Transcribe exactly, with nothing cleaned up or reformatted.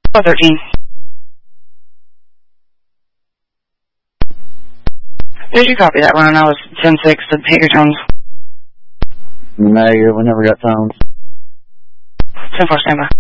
four thirteen. Did you copy that one? I was ten six to Hager Jones. Negative, we never got phones. ten four, standby.